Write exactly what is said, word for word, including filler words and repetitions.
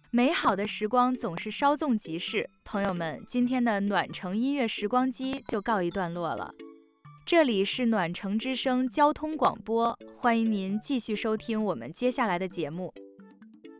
美好的时光总是稍纵即逝，朋友们，今天的暖城音乐时光机就告一段落了。这里是暖城之声交通广播，欢迎您继续收听我们接下来的节目。